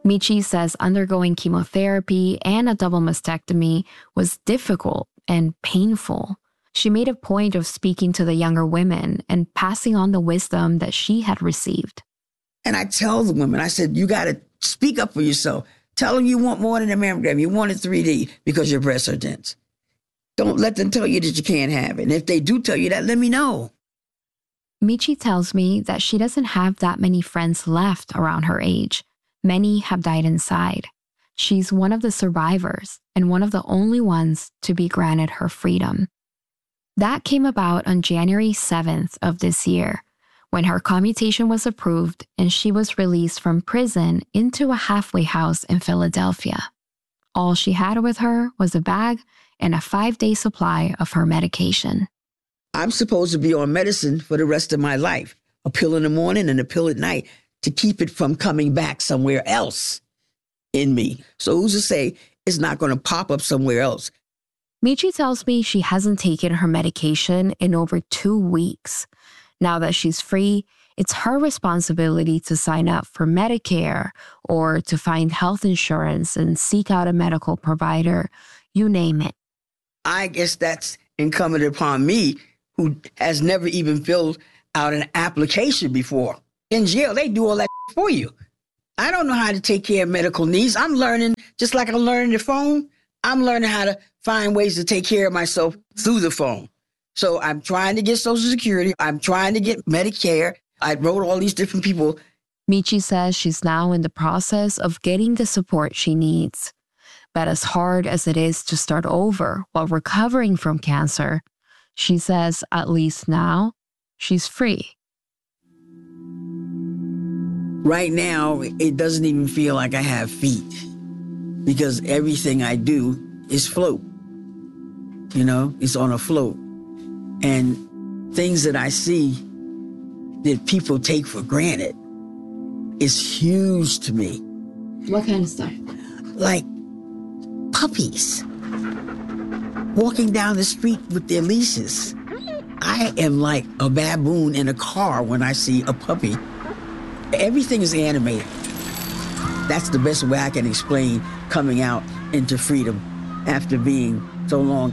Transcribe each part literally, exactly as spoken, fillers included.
Michi says undergoing chemotherapy and a double mastectomy was difficult and painful. She made a point of speaking to the younger women and passing on the wisdom that she had received. And I tell the women, I said, you got to speak up for yourself. Tell them you want more than a mammogram. You want it three D because your breasts are dense. Don't let them tell you that you can't have it. And if they do tell you that, let me know. Michi tells me that she doesn't have that many friends left around her age. Many have died inside. She's one of the survivors and one of the only ones to be granted her freedom. That came about on January seventh of this year, when her commutation was approved and she was released from prison into a halfway house in Philadelphia. All she had with her was a bag and a five-day supply of her medication. I'm supposed to be on medicine for the rest of my life, a pill in the morning and a pill at night to keep it from coming back somewhere else in me. So who's to say it's not going to pop up somewhere else? Michi tells me she hasn't taken her medication in over two weeks. Now that she's free, it's her responsibility to sign up for Medicare or to find health insurance and seek out a medical provider, you name it. I guess that's incumbent upon me, who has never even filled out an application before. In jail, they do all that for you. I don't know how to take care of medical needs. I'm learning, just like I'm learning the phone, I'm learning how to find ways to take care of myself through the phone. So I'm trying to get Social Security. I'm trying to get Medicare. I wrote all these different people. Michi says she's now in the process of getting the support she needs. But as hard as it is to start over while recovering from cancer, she says at least now she's free. Right now, it doesn't even feel like I have feet because everything I do is float. You know, it's on a float. And things that I see that people take for granted is huge to me. What kind of stuff? Like puppies walking down the street with their leashes. I am like a baboon in a car when I see a puppy. Everything is animated. That's the best way I can explain coming out into freedom after being so long.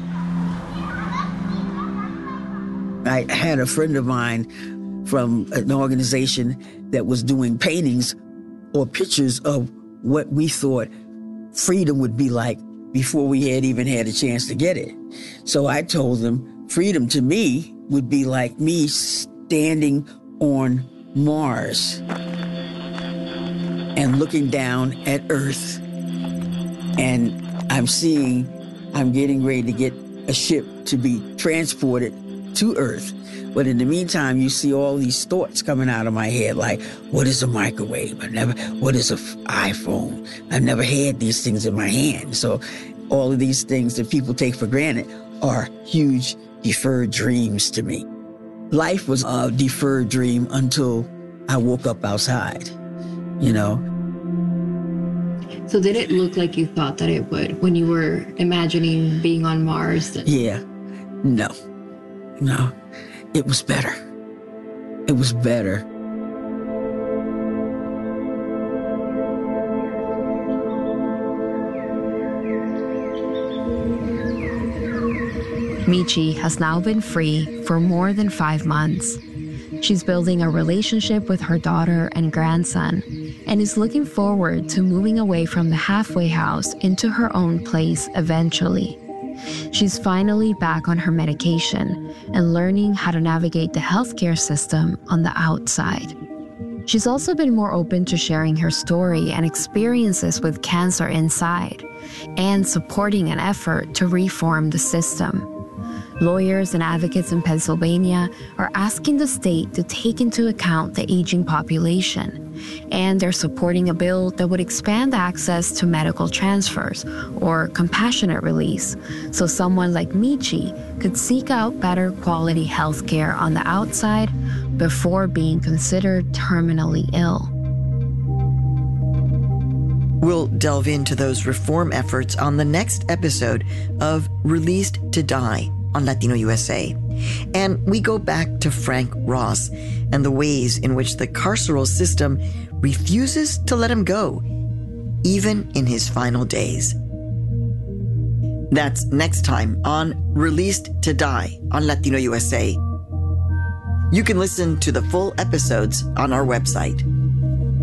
I had a friend of mine from an organization that was doing paintings or pictures of what we thought freedom would be like before we had even had a chance to get it. So I told them freedom to me would be like me standing on Mars and looking down at Earth. And I'm seeing, I'm getting ready to get a ship to be transported to Earth. But in the meantime, you see all these thoughts coming out of my head, like, what is a microwave? I never, what is an iPhone? I've never had these things in my hand. So all of these things that people take for granted are huge deferred dreams to me. Life was a deferred dream until I woke up outside, you know? So did it look like you thought that it would when you were imagining being on Mars? Yeah. No. No. It was better. It was better. Michi has now been free for more than five months. She's building a relationship with her daughter and grandson and is looking forward to moving away from the halfway house into her own place eventually. She's finally back on her medication and learning how to navigate the healthcare system on the outside. She's also been more open to sharing her story and experiences with cancer inside and supporting an effort to reform the system. Lawyers and advocates in Pennsylvania are asking the state to take into account the aging population, and they're supporting a bill that would expand access to medical transfers or compassionate release, so someone like Michi could seek out better quality health care on the outside before being considered terminally ill. We'll delve into those reform efforts on the next episode of Released to Die on Latino U S A. And we go back to Frank Ross and the ways in which the carceral system refuses to let him go, even in his final days. That's next time on Released to Die on Latino U S A. You can listen to the full episodes on our website.